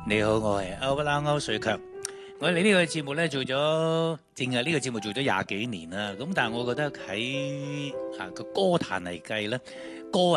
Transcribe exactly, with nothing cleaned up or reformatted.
你好，我係歐不拉歐瑞強。我哋呢個節目咧做咗，淨係呢個節目做咗廿幾年啦。咁但係我覺得喺啊個歌壇嚟計咧，歌